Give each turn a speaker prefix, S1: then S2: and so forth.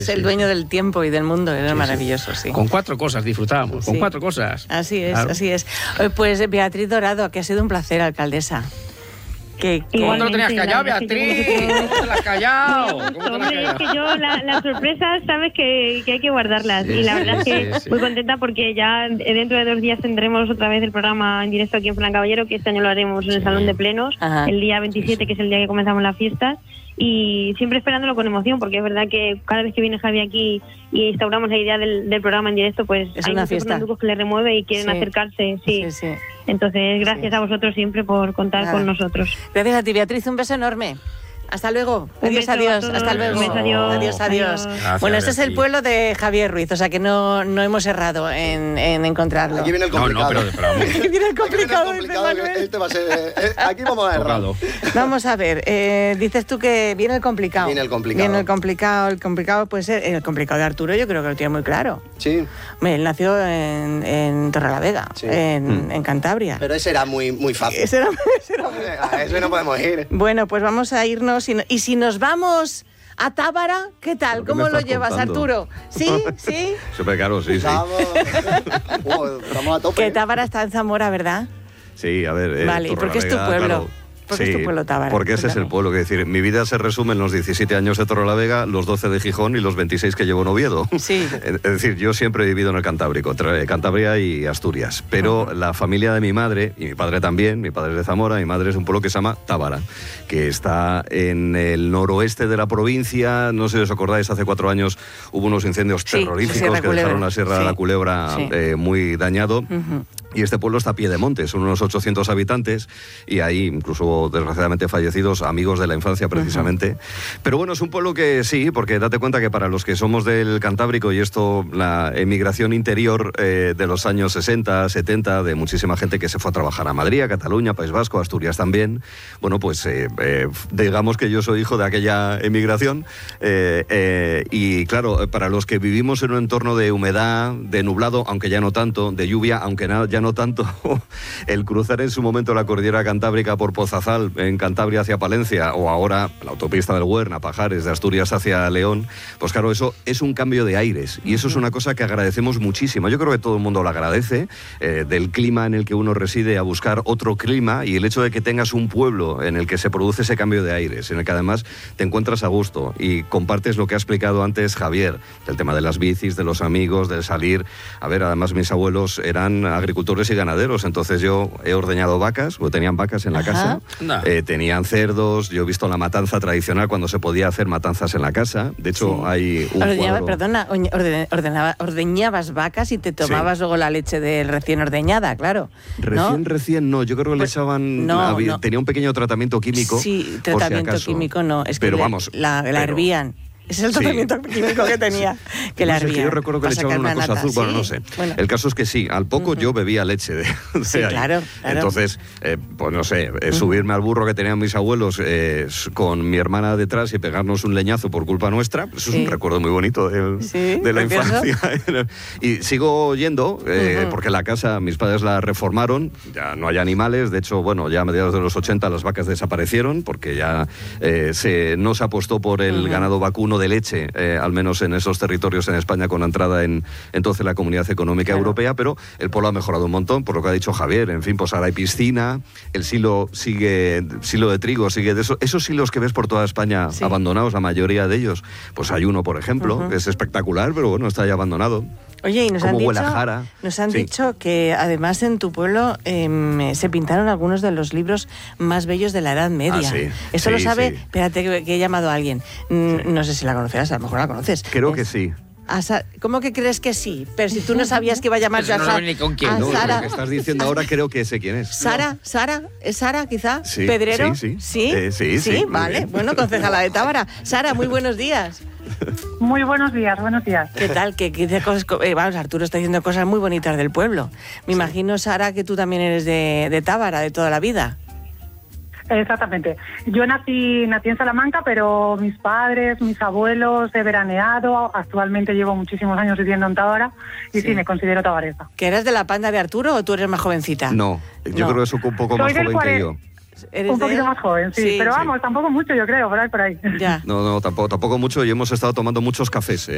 S1: Es el dueño del tiempo y del mundo, era maravilloso, sí.
S2: Con 4 cosas disfrutábamos, con 4 cosas.
S1: Así es, claro. Así es. Pues Beatriz Dorado, que ha sido un placer, alcaldesa.
S2: ¿Cuándo lo tenías callado, Beatriz? ¿Cómo te la has callado?
S3: Hombre, es que yo las sorpresas, sabes que hay que guardarlas. Sí, y la verdad es que muy contenta porque ya dentro de 2 días tendremos otra vez el programa en directo aquí en Fuenlancaballero, que este año lo haremos en el Salón de Plenos, el día 27, que es el día que comenzamos las fiestas. Y siempre esperándolo con emoción, porque es verdad que cada vez que viene Javi aquí y instauramos la idea del programa en directo, pues
S1: es
S3: hay
S1: una
S3: muchos
S1: fiesta
S3: fernanducos que le remueve y quieren acercarse. Sí. Entonces, gracias a vosotros siempre por contar con nosotros.
S1: Gracias a ti, Beatriz, un beso enorme. Hasta luego. Adiós. Hasta luego. Adiós. Bueno, este es el pueblo de Javier Ruiz, o sea que no hemos errado en encontrarlo.
S4: Aquí viene el complicado.
S1: Aquí viene el complicado.
S4: Este va a ser, aquí vamos a errar.
S1: Vamos a ver, dices tú que viene el complicado.
S4: Viene el complicado.
S1: El complicado puede ser el complicado de Arturo, yo creo que lo tiene muy claro.
S4: Sí.
S1: Él nació en Torrelavega, en Cantabria.
S4: Pero ese era muy fácil.
S1: Ese era muy
S4: a eso no podemos ir.
S1: Bueno, pues vamos a irnos. Y si nos vamos a Tábara, ¿qué tal? ¿Cómo lo llevas, Arturo? ¿Sí?
S5: Súper claro, sí.
S4: Vamos a tope.
S1: Que Tábara está en Zamora, ¿verdad?
S5: Sí, a ver.
S1: Vale, ¿y por qué es tu pueblo?
S5: Claro.
S1: Porque es tu pueblo, Tábara.
S5: Porque ese es el pueblo, que decir, mi vida se resume en los 17 años de Torrelavega, los 12 de Gijón y los 26 que llevo en Oviedo.
S1: Sí.
S5: Es decir, yo siempre he vivido en el Cantábrico, entre Cantabria y Asturias, pero la familia de mi madre, y mi padre también, mi padre es de Zamora, mi madre es de un pueblo que se llama Tábara, que está en el noroeste de la provincia. No sé si os acordáis, hace 4 años hubo unos incendios terroríficos que dejaron la Sierra de la Culebra muy dañado. Y este pueblo está a pie de monte, son unos 800 habitantes y ahí incluso hubo desgraciadamente fallecidos amigos de la infancia precisamente. Pero bueno, es un pueblo que sí, porque date cuenta que para los que somos del Cantábrico y esto, la emigración interior de los años 60, 70, de muchísima gente que se fue a trabajar a Madrid, a Cataluña, País Vasco, Asturias también, bueno, pues digamos que yo soy hijo de aquella emigración y claro, para los que vivimos en un entorno de humedad, de nublado, aunque ya no tanto, de lluvia, aunque ya no tanto, el cruzar en su momento la cordillera cantábrica por Pozazal, en Cantabria hacia Palencia, o ahora la autopista del Huerna, Pajares, de Asturias hacia León, pues claro, eso es un cambio de aires, y eso es una cosa que agradecemos muchísimo. Yo creo que todo el mundo lo agradece, del clima en el que uno reside a buscar otro clima, y el hecho de que tengas un pueblo en el que se produce ese cambio de aires, en el que además te encuentras a gusto, y compartes lo que ha explicado antes Javier, el tema de las bicis, de los amigos, del salir. A ver, además mis abuelos eran agricultores y ganaderos, entonces yo he ordeñado vacas, o tenían vacas en la casa, tenían cerdos, yo he visto la matanza tradicional cuando se podía hacer matanzas en la casa. De hecho, hay un cuadro...
S1: Perdona, ordeñabas vacas y te tomabas luego la leche de recién ordeñada, claro.
S5: Recién no, yo creo que le echaban... Tenía un pequeño tratamiento químico.
S1: Sí, tratamiento químico no, es que la hervían. Ese es el tratamiento químico que tenía, que la hervía.
S5: Yo recuerdo que le echaban una cosa azul, bueno, no sé. Bueno. El caso es que sí, al poco yo bebía leche de ahí.
S1: Claro.
S5: Entonces, pues no sé, subirme al burro que tenían mis abuelos con mi hermana detrás y pegarnos un leñazo por culpa nuestra, eso es un recuerdo muy bonito de la infancia. Y sigo yendo, porque la casa, mis padres la reformaron, ya no hay animales, de hecho, bueno, ya a mediados de los 80 las vacas desaparecieron, porque ya no se apostó por el ganado vacuno de leche, al menos en esos territorios en España, con la entrada en entonces la Comunidad Económica Europea, pero el pueblo ha mejorado un montón, por lo que ha dicho Javier. En fin, pues ahora hay piscina, el silo de trigo sigue de esos silos que ves por toda España abandonados, la mayoría de ellos. Pues hay uno, por ejemplo, que es espectacular, pero bueno, está ya abandonado.
S1: Oye, y nos han dicho que además en tu pueblo se pintaron algunos de los libros más bellos de la Edad Media. Eso lo sabe, espérate que he llamado a alguien. No sé si la conocerás, a lo mejor la conoces.
S5: Creo que sí.
S1: ¿Cómo que crees que sí? Pero si tú no sabías que iba a llamarse a Sara.
S5: No, Sara. Lo que estás diciendo ahora creo que sé quién es.
S1: ¿Sara? ¿Es Sara quizá?
S5: Sí,
S1: ¿Pedrero?
S5: Sí.
S1: Sí, vale. Bueno, concejala de Tábara. Sara, muy buenos días.
S6: Muy buenos días.
S1: ¿Qué tal? Que dice cosas, vamos, Arturo está diciendo cosas muy bonitas del pueblo. Me imagino, Sara, que tú también eres de Tábara, de toda la vida.
S6: Exactamente. Yo nací en Salamanca, pero mis padres, mis abuelos he veraneado. Actualmente llevo muchísimos años viviendo en Tábara y sí me considero tabaresa.
S1: ¿Que eras de la panda de Arturo o tú eres más jovencita?
S5: No, yo creo que es un poco más joven que yo.
S6: Un poquito más joven, sí, pero vamos, tampoco mucho, yo creo, por ahí.
S1: Ya.
S5: No, tampoco mucho, y hemos estado tomando muchos cafés